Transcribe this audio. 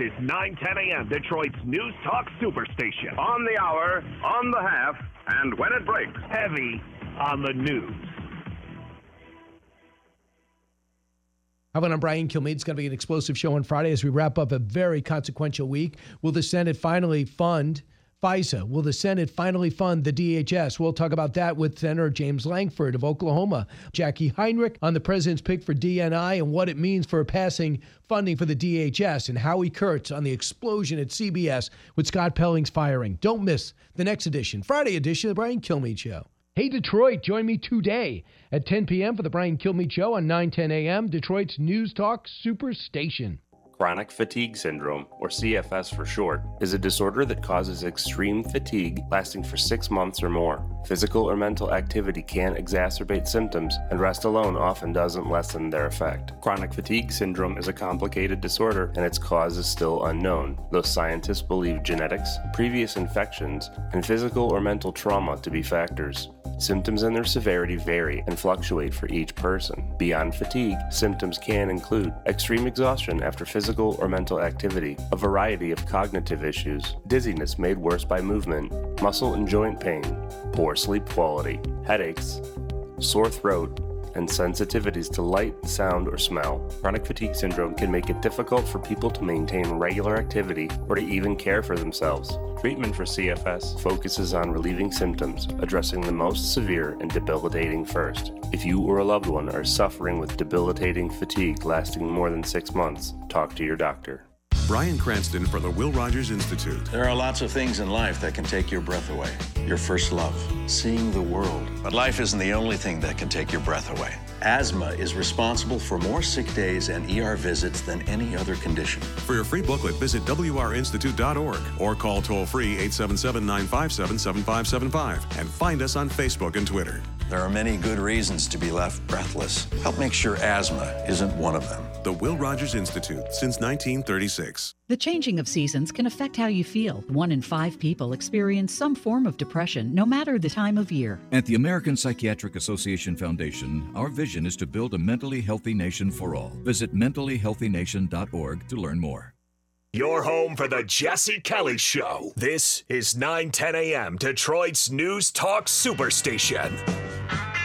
is 9:10 a.m., Detroit's News Talk Superstation. On the hour, on the half, and when it breaks. Heavy on the news. How about I'm Brian Kilmeade? It's going to be an explosive show on Friday as we wrap up a very consequential week. Will the Senate finally fund FISA? Will the Senate finally fund the DHS? We'll talk about that with Senator James Lankford of Oklahoma, Jackie Heinrich on the president's pick for DNI and what it means for passing funding for the DHS, and Howie Kurtz on the explosion at CBS with Scott Pelling's firing. Don't miss the next edition, Friday edition of the Brian Kilmeade Show. Hey, Detroit, join me today at 10 p.m. for the Brian Kilmeade Show on 9:10 a.m., Detroit's News Talk Superstation. Chronic fatigue syndrome, or CFS for short, is a disorder that causes extreme fatigue lasting for 6 months or more. Physical or mental activity can exacerbate symptoms, and rest alone often doesn't lessen their effect. Chronic fatigue syndrome is a complicated disorder, and its cause is still unknown, though scientists believe genetics, previous infections, and physical or mental trauma to be factors. Symptoms and their severity vary and fluctuate for each person. Beyond fatigue, symptoms can include extreme exhaustion after physical or mental activity, a variety of cognitive issues, dizziness made worse by movement, muscle and joint pain, poor sleep quality, headaches, sore throat, and sensitivities to light, sound, or smell. Chronic fatigue syndrome can make it difficult for people to maintain regular activity or to even care for themselves. Treatment for CFS focuses on relieving symptoms, addressing the most severe and debilitating first. If you or a loved one are suffering with debilitating fatigue lasting more than 6 months, talk to your doctor. Brian Cranston for the Will Rogers Institute. There are lots of things in life that can take your breath away. Your first love, seeing the world. But life isn't the only thing that can take your breath away. Asthma is responsible for more sick days and ER visits than any other condition. For your free booklet, visit wrinstitute.org or call toll-free 877-957-7575 and find us on Facebook and Twitter. There are many good reasons to be left breathless. Help make sure asthma isn't one of them. The Will Rogers Institute, since 1936. The changing of seasons can affect how you feel. 1 in 5 people experience some form of depression, no matter the time of year. At the American Psychiatric Association Foundation, our vision is to build a mentally healthy nation for all. Visit mentallyhealthynation.org to learn more. Your home for the Jesse Kelly Show. This is 9:10 a.m. Detroit's News Talk Superstation.